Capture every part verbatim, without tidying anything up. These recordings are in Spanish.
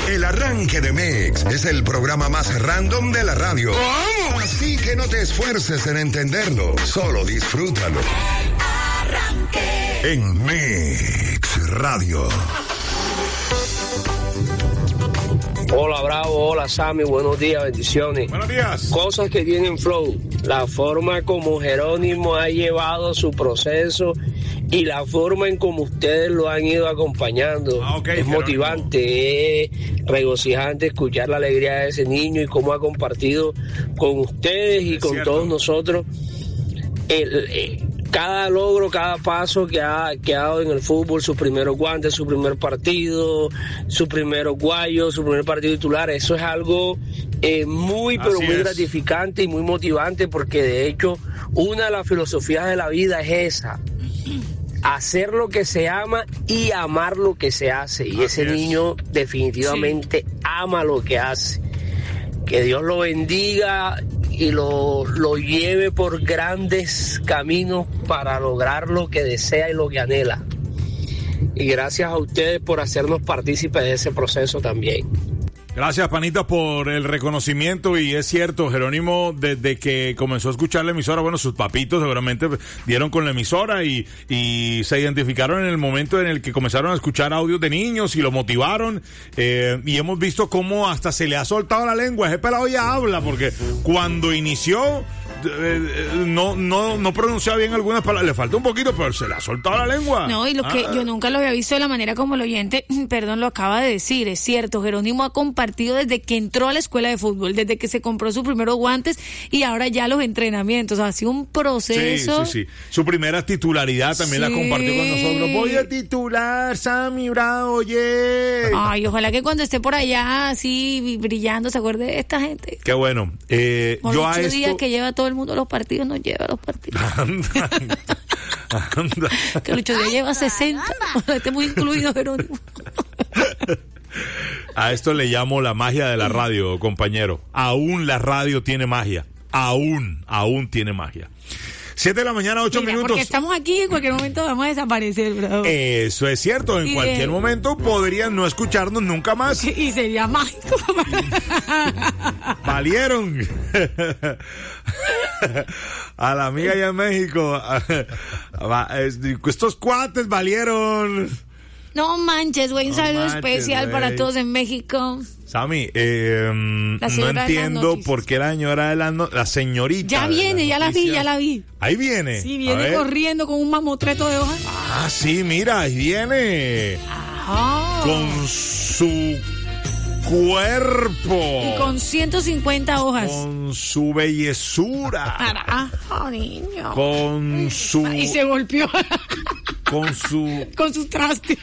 El Arranque de Mix es el programa más random de la radio. ¿Cómo? Así que no te esfuerces en entenderlo, solo disfrútalo. El Arranque. En Mix Radio. Hola Bravo, hola Sammy, buenos días, bendiciones. Buenos días. Cosas que tienen flow, la forma como Jerónimo ha llevado su proceso y la forma en como ustedes lo han ido acompañando. Ah, okay, es Jerónimo. Motivante, es regocijante escuchar la alegría de ese niño y cómo ha compartido con ustedes y es con cierto. todos nosotros el, el, cada logro, cada paso que ha, que ha dado en el fútbol, sus primeros guantes, su primer partido, su primer guayo, su primer partido titular. Eso es algo eh, muy, pero Así muy es. gratificante y muy motivante, porque de hecho una de las filosofías de la vida es esa: hacer lo que se ama y amar lo que se hace. Y Así ese es. niño definitivamente sí. ama lo que hace. Que Dios lo bendiga y lo, lo lleve por grandes caminos para lograr lo que desea y lo que anhela. Y gracias a ustedes por hacernos partícipes de ese proceso también. Gracias, panita, por el reconocimiento. Y es cierto, Jerónimo, desde que comenzó a escuchar la emisora, bueno, sus papitos seguramente dieron con la emisora y, y se identificaron en el momento en el que comenzaron a escuchar audios de niños y lo motivaron. Eh, y hemos visto cómo hasta se le ha soltado la lengua. Ese pelado ya habla, porque cuando inició eh, no, no, no pronunciaba bien algunas palabras. Le falta un poquito, pero se le ha soltado la lengua. No, y lo que Ah. yo nunca lo había visto de la manera como el oyente, perdón, lo acaba de decir. Es cierto, Jerónimo ha compartido desde que entró a la escuela de fútbol, desde que se compró sus primeros guantes y ahora ya los entrenamientos. Ha sido un proceso. Sí, sí, sí. Su primera titularidad también Sí. la compartió con nosotros. Voy a titular, Sammy Bravo, oye. Ay, ojalá que cuando esté por allá así brillando se acuerde de esta gente. Qué bueno. Eh, Por yo ocho a esto... días que lleva todo el mundo a los partidos, no lleva a los partidos. Anda, anda. Que Lucho Díaz lleva sesenta. Ojalá esté muy incluido, Jerónimo. A esto le llamo la magia de la radio, compañero. Aún la radio tiene magia. Aún, aún tiene magia. Siete de la mañana, ocho Mira, minutos. porque estamos aquí, en cualquier momento vamos a desaparecer, bro. Eso es cierto. En Y cualquier de- momento podrían no escucharnos nunca más. Y sería mágico. Valieron. A la amiga allá en México. Va, es- Estos cuates valieron. No manches, güey, un No saludo manches, especial güey. para todos en México. Sammy, eh, La no señora de las entiendo noticias. por qué la señora de la, no- la señorita. Ya de viene, ya la vi, noticias- ya la vi. Ahí viene. Sí, A viene ver. corriendo con un mamotreto de hojas. Ah, sí, mira, ahí viene. Ajá. Con su cuerpo. Y con ciento cincuenta hojas. Con su bellezura. Carajo, niño. Con su. Y se golpeó Con su. con sus trastes.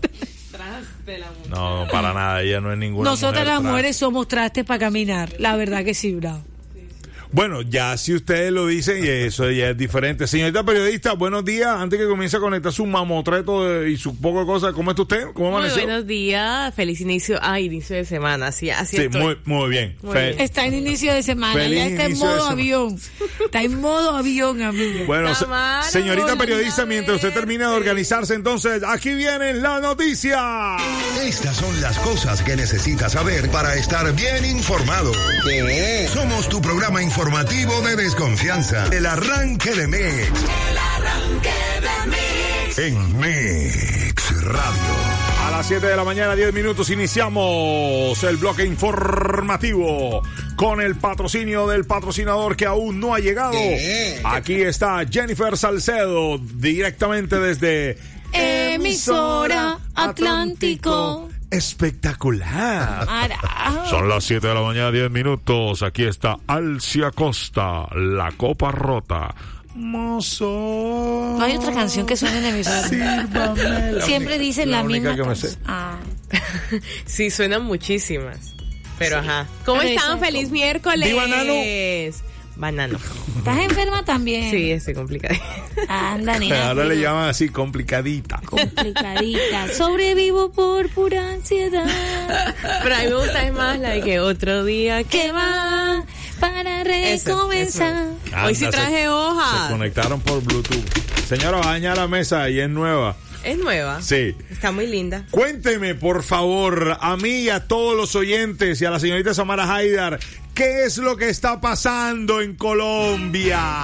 No, para nada, ella no es ninguna Nosotras mujer las trans. mujeres somos trastes para caminar. La verdad que sí, bravo. Bueno, ya si ustedes lo dicen, y eso ya es diferente. Señorita periodista, buenos días. Antes que comience a conectar su mamotreto de- y su poco de cosas, ¿cómo está usted? ¿Cómo Muy amaneció? buenos días, feliz inicio, ah, inicio de semana, así, así Sí, estoy. muy, muy bien. Muy Fe- bien. Está en inicio de semana. Feliz Ya está en inicio de modo semana. avión. Está en modo avión, amigo. Bueno, se- Tamara, señorita hola, periodista, hola, mientras usted termina de organizarse, entonces, aquí vienen las noticias. Estas son las cosas que necesitas saber para estar bien informado. Somos tu programa informativo de desconfianza. El Arranque de Mix. El Arranque de Mix. En Mix Radio. A las siete de la mañana, diez minutos, iniciamos el bloque informativo con el patrocinio del patrocinador que aún no ha llegado. Aquí está Jennifer Salcedo, directamente desde Emisora Atlántico. Espectacular. Carajo. Son las siete de la mañana, diez minutos. Aquí está Alcia Costa, La Copa Rota. Mozo. No hay otra canción que suene en emisora. Sírvame. La Siempre única- dicen la la, única misma que me canción. sé. Ah. Sí, suenan muchísimas, pero ajá. ¿Cómo Pero están? eso- Feliz miércoles. ¿Vi banano? Banano. ¿Estás enferma también? Sí, estoy complicada. Anda, nena. Ahora le pero llaman así, complicadita. complicadita. Sobrevivo por pura ansiedad. Pero a mí me gusta es más la de que otro día que Que va para recomenzar. Hoy sí Anda, traje se- hojas. Se conectaron por Bluetooth. Señora, va a dañar la mesa y es nueva. Es nueva. Sí. Está muy linda. Cuénteme, por favor, a mí y a todos los oyentes y a la señorita Samara Haidar, ¿qué es lo que está pasando en Colombia?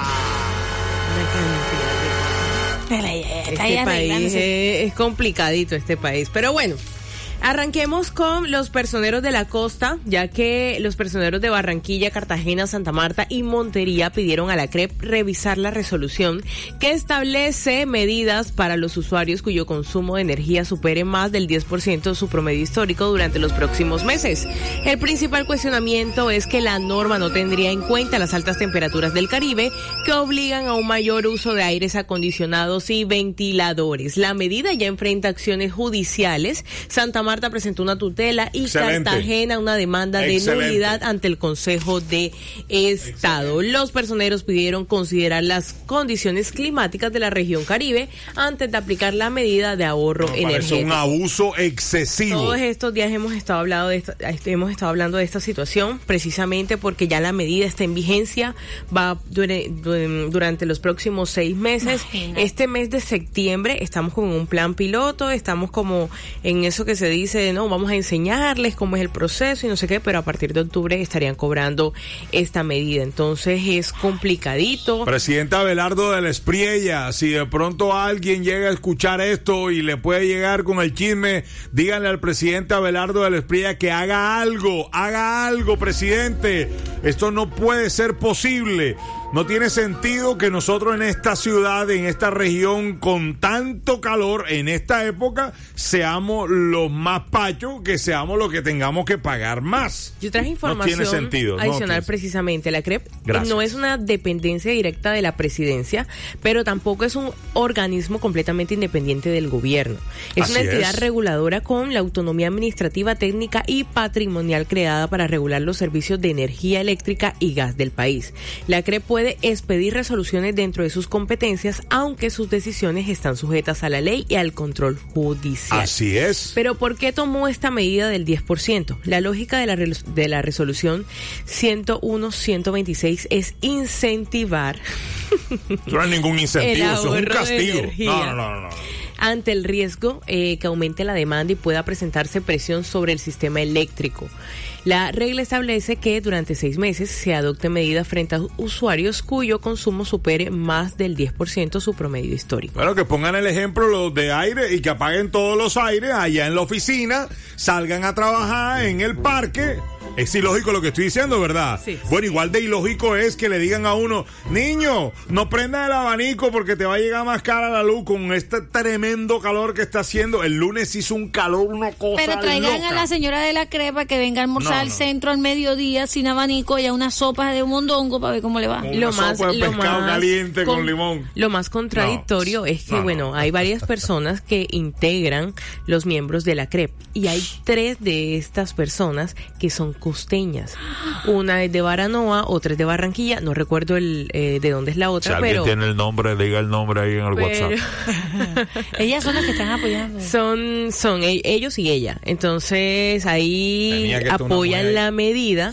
Este país es, es complicadito este país, pero bueno. Arranquemos con los personeros de la costa, ya que los personeros de Barranquilla, Cartagena, Santa Marta y Montería pidieron a la C R E P revisar la resolución que establece medidas para los usuarios cuyo consumo de energía supere más del diez por ciento de su promedio histórico durante los próximos meses. El principal cuestionamiento es que la norma no tendría en cuenta las altas temperaturas del Caribe que obligan a un mayor uso de aires acondicionados y ventiladores. La medida ya enfrenta acciones judiciales. Santa Marta presentó una tutela y Excelente. Cartagena una demanda de Excelente. nulidad ante el Consejo de Estado. Excelente. Los personeros pidieron considerar las condiciones climáticas de la región Caribe antes de aplicar la medida de ahorro Me energético. Es un abuso excesivo. Todos estos días hemos estado hablando de esta, hemos estado hablando de esta situación precisamente porque ya la medida está en vigencia, va dure, durante los próximos seis meses. Imagina. Este mes de septiembre estamos con un plan piloto, estamos como en eso que se dice, no, vamos a enseñarles cómo es el proceso y no sé qué, pero a partir de octubre estarían cobrando esta medida. Entonces es complicadito. Presidenta Abelardo de la Espriella, si de pronto alguien llega a escuchar esto y le puede llegar con el chisme, díganle al presidente Abelardo de la Espriella que haga algo, haga algo, presidente. Esto no puede ser posible. No tiene sentido que nosotros en esta ciudad, en esta región con tanto calor, en esta época, seamos los más pachos, que seamos los que tengamos que pagar más. Yo traje información no tiene sentido, adicional no, precisamente. La C R E P Gracias. no es una dependencia directa de la presidencia, pero tampoco es un organismo completamente independiente del gobierno. Es Así una entidad es. reguladora con la autonomía administrativa, técnica y patrimonial creada para regular los servicios de energía eléctrica y gas del país. La C R E P puede expedir resoluciones dentro de sus competencias, aunque sus decisiones están sujetas a la ley y al control judicial. Así es. Pero ¿por qué tomó esta medida del diez por ciento? La lógica de la, re- de la resolución ciento uno ciento veintiséis es incentivar. No hay ningún incentivo, el eso es un ahorro de castigo. energía. No, no, no, no. Ante el riesgo eh, que aumente la demanda y pueda presentarse presión sobre el sistema eléctrico. La regla establece que durante seis meses se adopten medidas frente a usuarios cuyo consumo supere más del diez por ciento su promedio histórico. Bueno, que pongan el ejemplo los de aire y que apaguen todos los aires allá en la oficina, salgan a trabajar en el parque. Es ilógico lo que estoy diciendo, ¿verdad? Sí. Bueno, igual de ilógico es que le digan a uno, niño, no prendas el abanico porque te va a llegar más cara la luz con este tremendo calor que está haciendo. El lunes hizo un calor, una cosa Pero traigan loca. a la señora de la crepa que venga a almorzar No, al no. centro al mediodía sin abanico y a unas sopas de mondongo para ver cómo le va. Una Lo más, sopa de lo pescado más caliente con, con- limón. Lo más contradictorio No. es que, No, no. bueno, hay varias personas que integran los miembros de la C R E P y hay tres de estas personas que son costeñas. Una es de Baranoa, otra es de Barranquilla, no recuerdo el eh, de dónde es la Si otra, alguien pero tiene el nombre, diga el nombre ahí en el pero- WhatsApp. Ellas son las que están apoyando. son son e- ellos y ella. Entonces ahí Tenía que estar una mujer apoyan ahí. la medida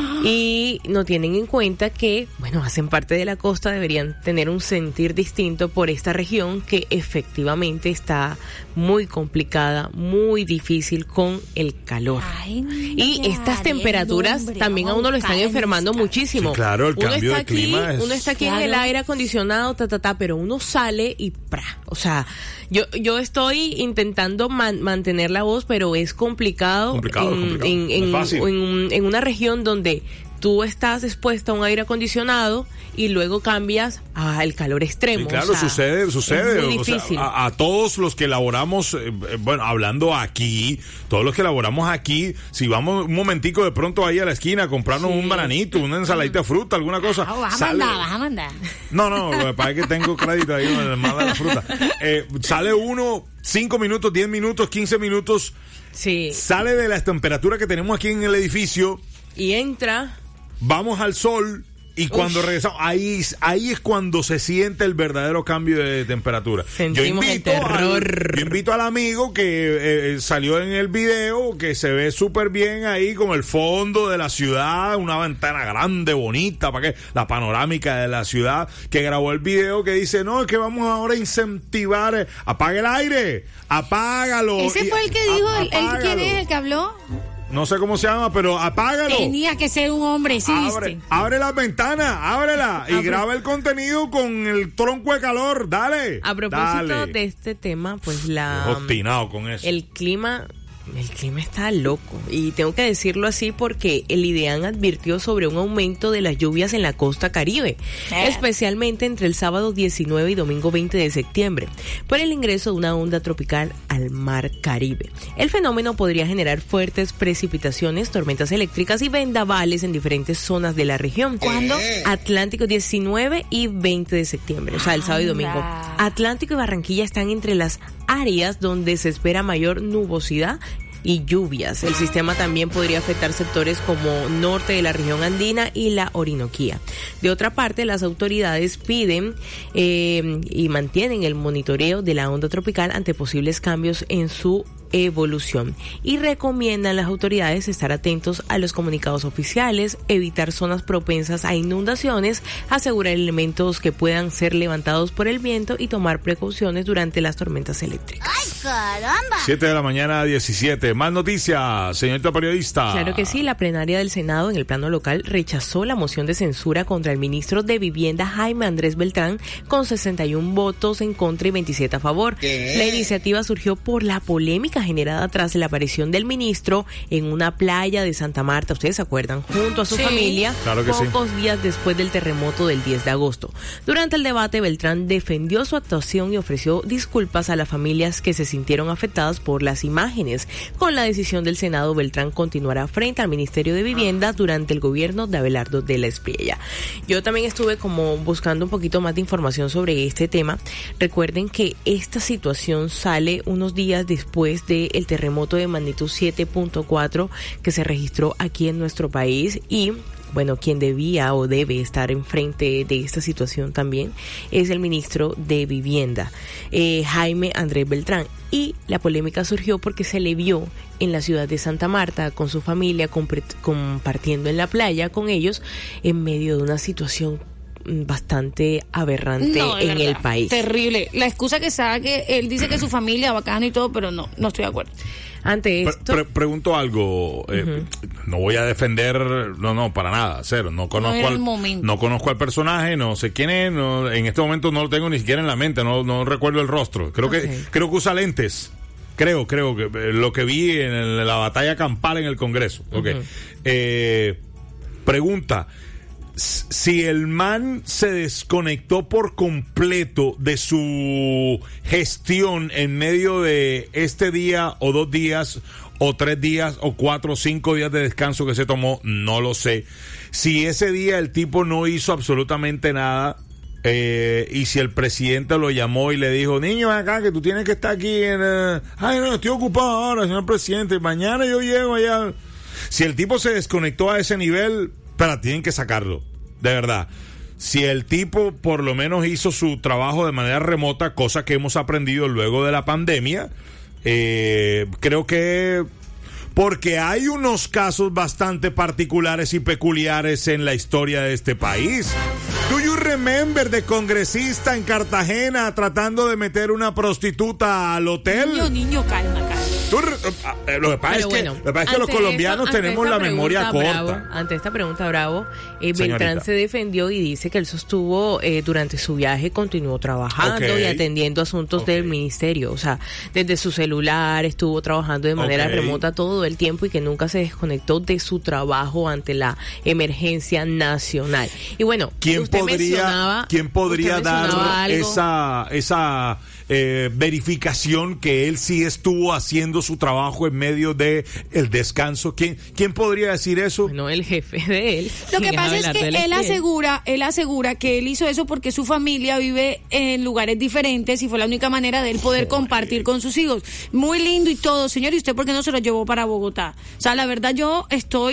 y no tienen en cuenta que, bueno, hacen parte de la costa, deberían tener un sentir distinto por esta región que efectivamente está muy complicada, muy difícil con el calor. Ay, Y estas temperaturas también a uno lo están enfermando muchísimo. Sí, claro, el uno cambio está de clima aquí, es- uno está aquí en Claro. el aire acondicionado, ta, ta, ta, pero uno sale y ¡pra! O sea, yo yo estoy intentando man- mantener la voz, pero es complicado, Complicado, en, complicado. en, No es en- fácil. en- en una región donde tú estás expuesta a un aire acondicionado y luego cambias al calor extremo. Sí, claro, o sea, sucede, sucede. Es muy O sea, difícil. a, a todos los que elaboramos, eh, eh, bueno, hablando aquí, todos los que elaboramos aquí, si vamos un momentico de pronto ahí a la esquina a comprarnos Sí. un bananito, una ensaladita de fruta, alguna cosa. Ah, vas a sale- mandar, vas a mandar. No, no, lo que pasa es que tengo crédito ahí donde me manda la fruta. Eh, sale uno, cinco minutos, diez minutos, quince minutos, Sí. sale de la temperatura que tenemos aquí en el edificio, Y entra. vamos al sol Y cuando Uf. regresamos, ahí, ahí es cuando se siente el verdadero cambio de temperatura. Sentimos yo invito el terror. Al, yo invito al amigo que eh, salió en el video, que se ve súper bien ahí con el fondo de la ciudad, una ventana grande, bonita, para que la panorámica de la ciudad, que grabó el video, que dice, no, es que vamos ahora a incentivar, eh, apague el aire, apágalo. Ese fue el que dijo, el, el, ¿quién es el que habló? No sé cómo se llama, pero apágalo. Tenía que ser un hombre, sí, abre, viste. Abre las ventanas, ábrela y abre. Graba el contenido con el tronco de calor, dale. A propósito dale. de este tema, pues la... Obstinado con eso. El clima... El clima está loco y tengo que decirlo así porque el IDEAN advirtió sobre un aumento de las lluvias en la costa Caribe, eh. especialmente entre el sábado diecinueve y domingo veinte de septiembre, por el ingreso de una onda tropical al mar Caribe. El fenómeno podría generar fuertes precipitaciones, tormentas eléctricas y vendavales en diferentes zonas de la región. ¿Cuándo? Atlántico diecinueve y veinte de septiembre, o sea, el sábado y domingo. Atlántico y Barranquilla están entre las áreas donde se espera mayor nubosidad y lluvias. El sistema también podría afectar sectores como norte de la región andina y la Orinoquía. De otra parte, las autoridades piden eh, y mantienen el monitoreo de la onda tropical ante posibles cambios en su evolución y recomiendan a las autoridades estar atentos a los comunicados oficiales, evitar zonas propensas a inundaciones, asegurar elementos que puedan ser levantados por el viento y tomar precauciones durante las tormentas eléctricas. ¡Ay, caramba! siete de la mañana, diecisiete. Más noticias, señorita periodista. Claro que sí, la plenaria del Senado en el plano local rechazó la moción de censura contra el ministro de Vivienda Jaime Andrés Beltrán con sesenta y un votos en contra y veintisiete a favor. ¿Qué? La iniciativa surgió por la polémica generada tras la aparición del ministro en una playa de Santa Marta, ustedes se acuerdan, junto a su sí. familia, claro que pocos sí. días después del terremoto del diez de agosto. Durante el debate, Beltrán defendió su actuación y ofreció disculpas a las familias que se sintieron afectadas por las imágenes. Con la decisión del Senado, Beltrán continuará frente al Ministerio de Vivienda durante el gobierno de Abelardo de la Espriella. Yo también estuve como buscando un poquito más de información sobre este tema. Recuerden que esta situación sale unos días después del terremoto de magnitud siete punto cuatro que se registró aquí en nuestro país y bueno, quien debía o debe estar enfrente de esta situación también es el ministro de Vivienda, eh, Jaime Andrés Beltrán. Y la polémica surgió porque se le vio en la ciudad de Santa Marta con su familia compartiendo en la playa con ellos en medio de una situación bastante aberrante no, en verdad, el país. Terrible. La excusa que saque, él dice que su familia bacana y todo, pero no, no estoy de acuerdo. Ante esto... Pre- pre- pregunto algo, eh, uh-huh. no voy a defender, no, no, para nada, cero, no conozco, no al, no conozco al personaje, no sé quién es, no, en este momento no lo tengo ni siquiera en la mente, no, no recuerdo el rostro, creo okay. que creo que usa lentes, creo, creo que eh, lo que vi en, el, en la batalla campal en el Congreso. Okay. Uh-huh. Eh, pregunta, si el man se desconectó por completo de su gestión en medio de este día o dos días o tres días o cuatro o cinco días de descanso que se tomó, no lo sé. Si ese día el tipo no hizo absolutamente nada, eh, y si el presidente lo llamó y le dijo, niño, ven acá que tú tienes que estar aquí en... Uh... Ay, no, estoy ocupado ahora, señor presidente, mañana yo llego allá. Si el tipo se desconectó a ese nivel, pero tienen que sacarlo. De verdad, si el tipo por lo menos hizo su trabajo de manera remota, cosa que hemos aprendido luego de la pandemia, eh, creo que porque hay unos casos bastante particulares y peculiares en la historia de este país. Do you remember de congresista en Cartagena tratando de meter una prostituta al hotel? Niño, niño, calma, calma. Tú, eh, lo que pasa es que, bueno, lo que, pasa es que los colombianos esto, tenemos la memoria corta. Bravo, ante esta pregunta, Bravo, eh, Beltrán se defendió y dice que él sostuvo eh, durante su viaje, continuó trabajando okay. y atendiendo asuntos okay. del ministerio. O sea, desde su celular estuvo trabajando de manera okay. remota todo el tiempo y que nunca se desconectó de su trabajo ante la emergencia nacional. Y bueno, ¿quién usted podría, ¿quién podría dar esa, esa eh, verificación que él sí estuvo haciendo su trabajo en medio de el descanso? ¿Quién, quién podría decir eso? Bueno, el jefe de él. Lo que pasa es que él asegura, él asegura que él hizo eso porque su familia vive en lugares diferentes y fue la única manera de él poder Joder. compartir con sus hijos. Muy lindo y todo, señor, ¿y usted por qué no se lo llevó para Bogotá? O sea, la verdad yo estoy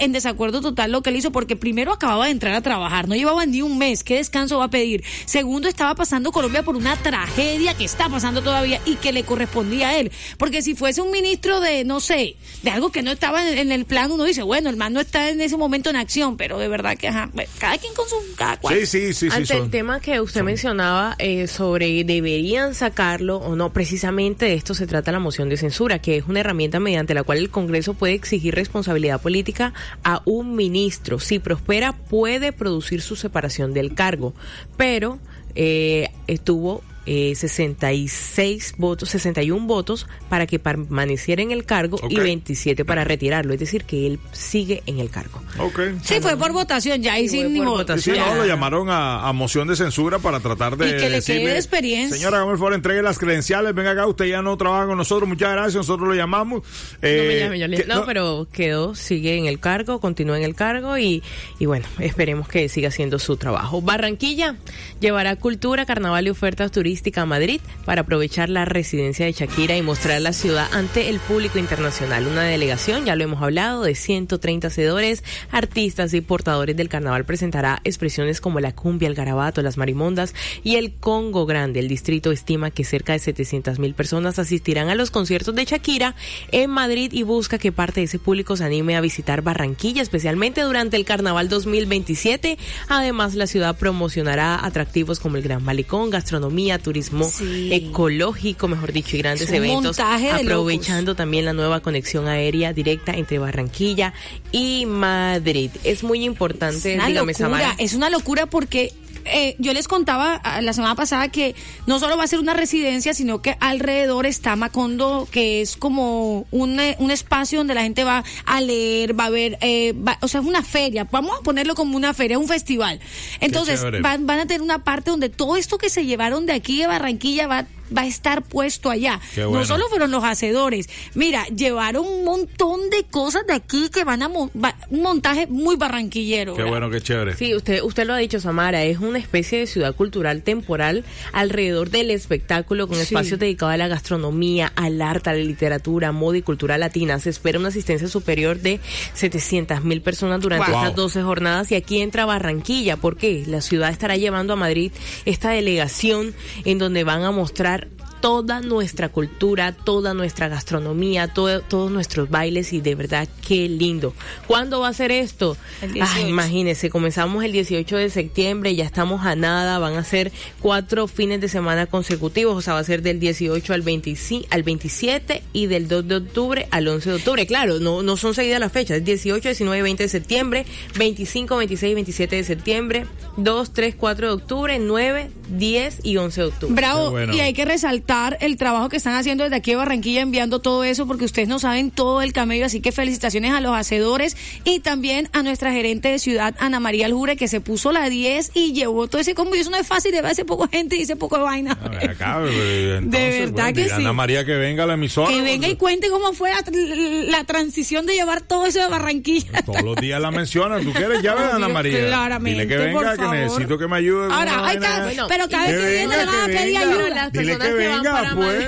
en desacuerdo total lo que él hizo, porque primero acababa de entrar a trabajar, no llevaba ni un mes, ¿qué descanso va a pedir? Segundo, estaba pasando Colombia por una tragedia que está pasando todavía y que le correspondía a él, porque si fuese un ministro de, no sé, de algo que no estaba en, en el plan, uno dice, bueno, el man no está en ese momento en acción, pero de verdad que, ajá, cada quien con su, cada cual. Sí, sí, sí. Ante sí, el son, tema que usted son. mencionaba eh, sobre deberían sacarlo o no, precisamente de esto se trata la moción de censura, que es una herramienta mediante la cual el Congreso puede exigir responsabilidad política a un ministro. Si prospera, puede producir su separación del cargo, pero eh, estuvo Eh, sesenta y seis votos, sesenta y uno votos para que permaneciera en el cargo, okay, y veintisiete para retirarlo, es decir, que él sigue en el cargo. Okay. Sí, fue por votación, ya ahí sí, sin ni votación. Sí, no, lo llamaron a, a moción de censura para tratar de y que le decirle, quede experiencia. Señora, hágame el favor, entregue las credenciales, venga acá, usted ya no trabaja con nosotros, muchas gracias, nosotros lo llamamos. Eh, no me llame, yo le... que, no, no, pero quedó, sigue en el cargo, continúa en el cargo y, y bueno, esperemos que siga haciendo su trabajo. Barranquilla llevará cultura, carnaval y ofertas turísticas a Madrid para aprovechar la residencia de Shakira y mostrar la ciudad ante el público internacional. Una delegación, ya lo hemos hablado, de ciento treinta hacedores, artistas y portadores del carnaval presentará expresiones como la cumbia, el garabato, las marimondas y el Congo Grande. El distrito estima que cerca de setecientas mil personas asistirán a los conciertos de Shakira en Madrid y busca que parte de ese público se anime a visitar Barranquilla, especialmente durante el carnaval dos mil veintisiete. Además, la ciudad promocionará atractivos como el Gran Malecón, gastronomía, turismo, sí, ecológico, mejor dicho, y grandes eventos, aprovechando locos. También la nueva conexión aérea directa entre Barranquilla y Madrid. Es muy importante, es dígame, locura, Samara. Es una locura porque Eh, yo les contaba la semana pasada que no solo va a ser una residencia, sino que alrededor está Macondo, que es como un, un espacio donde la gente va a leer, va a ver, eh, va, o sea, es una feria, vamos a ponerlo como una feria, un festival. Entonces van, van a tener una parte donde todo esto que se llevaron de aquí de Barranquilla va va a estar puesto allá. Bueno. No solo fueron los hacedores, mira, llevaron un montón de cosas de aquí que van a mo- va, un montaje muy barranquillero. Qué ¿verdad? Bueno, qué chévere. Sí, usted usted lo ha dicho, Samara, es una especie de ciudad cultural temporal alrededor del espectáculo, con sí. espacios dedicados a la gastronomía, al arte, a la literatura, moda y cultura latina. Se espera una asistencia superior de setecientas mil personas durante wow. estas doce jornadas, y aquí entra Barranquilla. ¿Por qué? La ciudad estará llevando a Madrid esta delegación en donde van a mostrar toda nuestra cultura, toda nuestra gastronomía, todo, todos nuestros bailes, y de verdad qué lindo. ¿Cuándo va a ser esto? Ay, imagínense, comenzamos el dieciocho de septiembre, ya estamos a nada, van a ser cuatro fines de semana consecutivos, o sea, va a ser del dieciocho al veinticinco, al veintisiete y del dos de octubre al once de octubre. Claro, no no son seguidas las fechas, es dieciocho, diecinueve y veinte de septiembre, veinticinco, veintiséis y veintisiete de septiembre, dos, tres, cuatro de octubre, nueve, diez y once de octubre. Bravo, bueno. Y hay que resaltar el trabajo que están haciendo desde aquí de Barranquilla, enviando todo eso, porque ustedes no saben todo el camello, así que felicitaciones a los hacedores y también a nuestra gerente de ciudad, Ana María Aljure, que se puso la diez y llevó todo ese combo. Y eso no es fácil, de ese poco gente y ese poco de vaina. A ver, acá, entonces, de verdad bueno, que sí. Ana María, que venga a la emisora. Que venga y cuente cómo fue la, la transición de llevar todo eso de Barranquilla. Todos los días la mencionan. ¿Tú quieres llave de Ana María? Claramente. Dile que venga, que necesito que me ayude. Ahora, hay cada, bueno, pero cada vez que viene le van a pedir ayuda. Dile que venga, pues.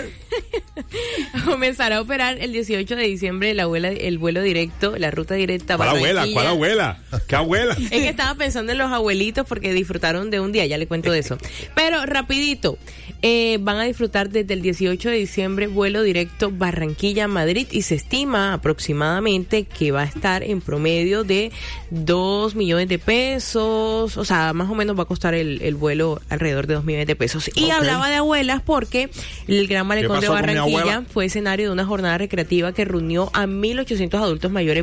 Comenzará a operar el dieciocho de diciembre la abuela, el vuelo directo, la ruta directa. ¿Cuál abuela? ¿Cuál abuela? ¿Qué abuela? Es que estaba pensando en los abuelitos porque disfrutaron de un día, ya le cuento de eso. Pero rapidito, eh, van a disfrutar desde el dieciocho de diciembre vuelo directo Barranquilla-Madrid, y se estima aproximadamente que va a estar en promedio de dos millones de pesos, o sea, más o menos va a costar el, el vuelo alrededor de dos millones de pesos. Y okay. hablaba de abuelas porque el Gran Malecón de Barranquilla fue escenario de una jornada recreativa que reunió a mil ochocientos adultos mayores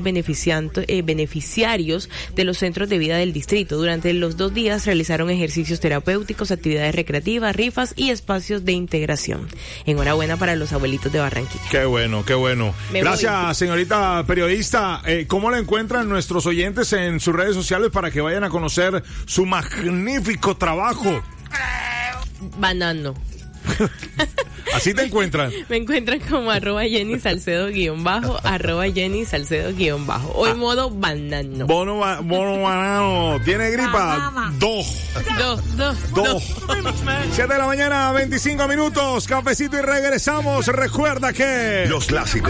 eh, beneficiarios de los centros de vida del distrito. Durante los dos días realizaron ejercicios terapéuticos, actividades recreativas, rifas y espacios de integración. Enhorabuena para los abuelitos de Barranquilla. Qué bueno, qué bueno. Me Gracias, voy. señorita periodista. Eh, ¿Cómo la encuentran nuestros oyentes en sus redes sociales para que vayan a conocer su magnífico trabajo? Banano. Así te encuentran. Me encuentran como arroba Jenny Salcedo guión bajo, arroba Jenny Salcedo guión bajo. Hoy ah. modo banano. Bono, ba, bono banano. ¿Tiene gripa? Dos. Dos, dos. Dos. Siete de la mañana, veinticinco minutos. Cafecito y regresamos. Recuerda que los clásicos